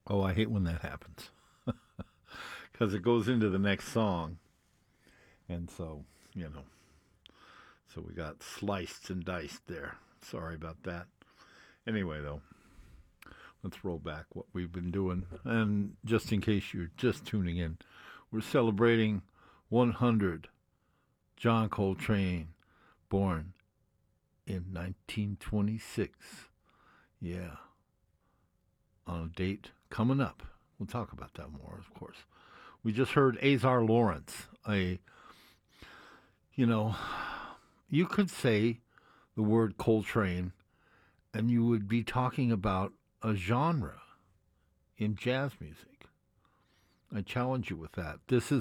Oh, I hate when that happens because it goes into the next song, and so you know, so we got sliced and diced there. Sorry about that. Anyway, though, let's roll back what we've been doing, and just in case you're just tuning in, we're celebrating 100 John Coltrane, born in 1926. Yeah, on a date coming up. We'll talk about that more, of course. We just heard Azar Lawrence. You know, you could say the word Coltrane and you would be talking about a genre in jazz music. I challenge you with that. This is